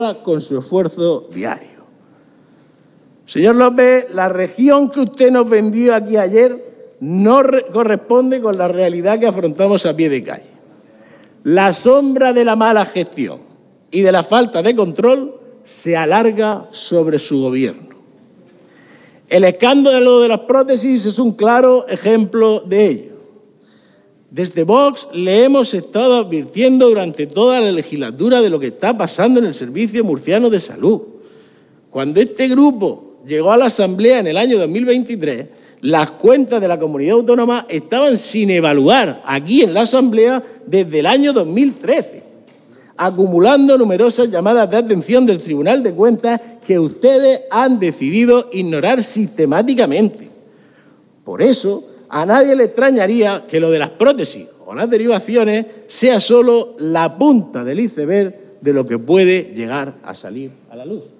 con su esfuerzo diario. Señor López, la región que usted nos vendió aquí ayer no corresponde con la realidad que afrontamos a pie de calle. La sombra de la mala gestión y de la falta de control se alarga sobre su gobierno. El escándalo de las prótesis es un claro ejemplo de ello. Desde Vox le hemos estado advirtiendo durante toda la legislatura de lo que está pasando en el Servicio Murciano de Salud. Cuando este grupo llegó a la Asamblea en el año 2023, las cuentas de la comunidad autónoma estaban sin evaluar aquí en la Asamblea desde el año 2013, acumulando numerosas llamadas de atención del Tribunal de Cuentas que ustedes han decidido ignorar sistemáticamente. Por eso, a nadie le extrañaría que lo de las prótesis o las derivaciones sea solo la punta del iceberg de lo que puede llegar a salir a la luz.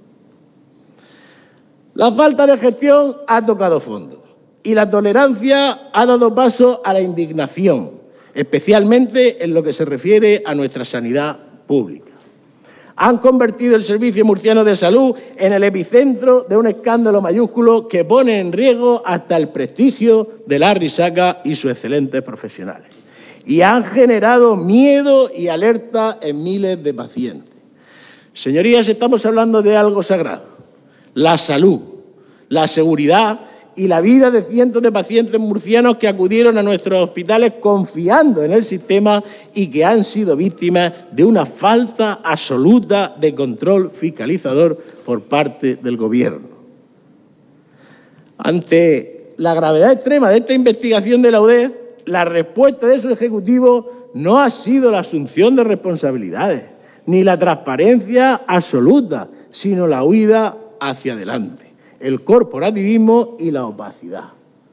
La falta de gestión ha tocado fondo y la tolerancia ha dado paso a la indignación, especialmente en lo que se refiere a nuestra sanidad pública. Han convertido el Servicio Murciano de Salud en el epicentro de un escándalo mayúsculo que pone en riesgo hasta el prestigio de la Risaca y sus excelentes profesionales. Y han generado miedo y alerta en miles de pacientes. Señorías, estamos hablando de algo sagrado: la salud, la seguridad y la vida de cientos de pacientes murcianos que acudieron a nuestros hospitales confiando en el sistema y que han sido víctimas de una falta absoluta de control fiscalizador por parte del Gobierno. Ante la gravedad extrema de esta investigación de la UDEF, la respuesta de su Ejecutivo no ha sido la asunción de responsabilidades, ni la transparencia absoluta, sino la huida hacia adelante, el corporativismo y la opacidad.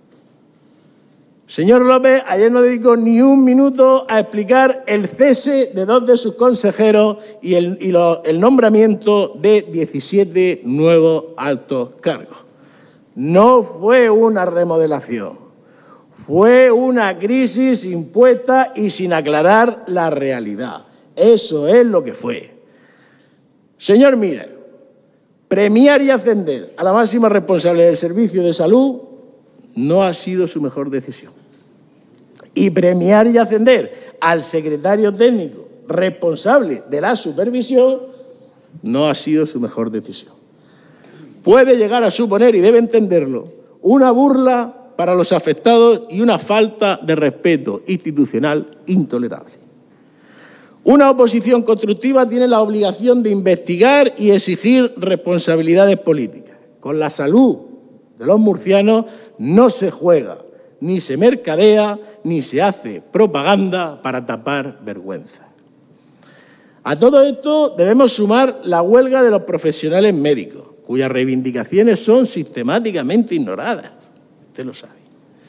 Señor López, ayer no dedicó ni un minuto a explicar el cese de 2 de sus consejeros y el nombramiento de 17 nuevos altos cargos. No fue una remodelación, fue una crisis impuesta y sin aclarar la realidad. Eso es lo que fue. Señor Mira, premiar y ascender a la máxima responsable del Servicio de Salud no ha sido su mejor decisión. Y premiar y ascender al secretario técnico responsable de la supervisión no ha sido su mejor decisión. Puede llegar a suponer, y debe entenderlo, una burla para los afectados y una falta de respeto institucional intolerable. Una oposición constructiva tiene la obligación de investigar y exigir responsabilidades políticas. Con la salud de los murcianos no se juega, ni se mercadea, ni se hace propaganda para tapar vergüenza. A todo esto debemos sumar la huelga de los profesionales médicos, cuyas reivindicaciones son sistemáticamente ignoradas. Usted lo sabe.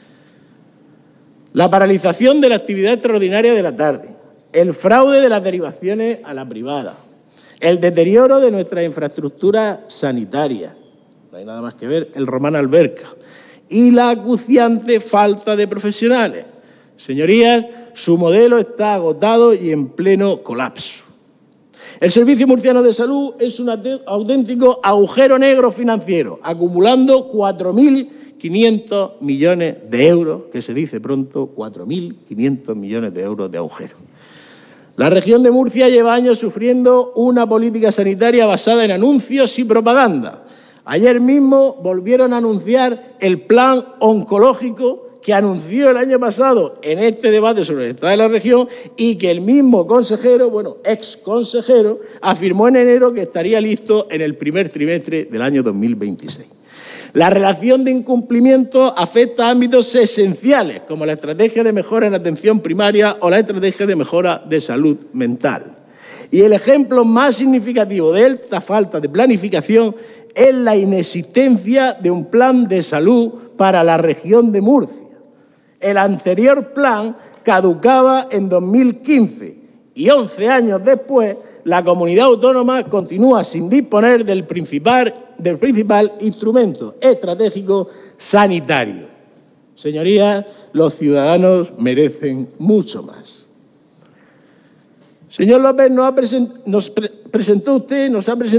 La paralización de la actividad extraordinaria de la tarde, el fraude de las derivaciones a la privada, el deterioro de nuestra infraestructura sanitaria, no hay nada más que ver, el Román Alberca, y la acuciante falta de profesionales. Señorías, su modelo está agotado y en pleno colapso. El Servicio Murciano de Salud es un auténtico agujero negro financiero, acumulando 4.500 millones de euros, que se dice pronto, 4.500 millones de euros de agujero. La región de Murcia lleva años sufriendo una política sanitaria basada en anuncios y propaganda. Ayer mismo volvieron a anunciar el plan oncológico que anunció el año pasado en este debate sobre el estado de la región y que el mismo consejero, ex consejero, afirmó en enero que estaría listo en el primer trimestre del año 2026. La relación de incumplimiento afecta a ámbitos esenciales, como la estrategia de mejora en atención primaria o la estrategia de mejora de salud mental. Y el ejemplo más significativo de esta falta de planificación es la inexistencia de un plan de salud para la región de Murcia. El anterior plan caducaba en 2015 y 11 años después la comunidad autónoma continúa sin disponer del principal instrumento estratégico sanitario. Señorías, los ciudadanos merecen mucho más. Señor López, nos ha presentado usted